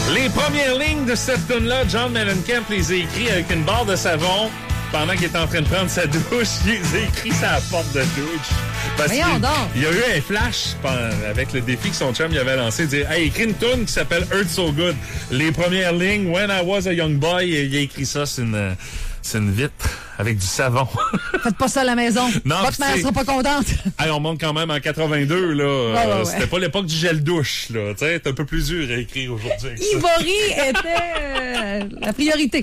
Les premières lignes de cette tune-là, John Mellencamp les a écrites avec une barre de savon pendant qu'il était en train de prendre sa douche. Il les a écrits sur la porte de douche. Parce Voyons donc. il y a eu un flash avec le défi que son chum lui avait lancé, de dire « Hey, écris une tune qui s'appelle Hurt So Good ». Les premières lignes, « When I was a young boy », il a écrit ça sur une vitre avec du savon. Faites pas ça à la maison. Non, votre mère sera pas contente. Hey, on monte quand même en 82, là. Ouais. C'était pas l'époque du gel douche, là. Tu sais, c'est un peu plus dur à écrire aujourd'hui. Ivory était la priorité.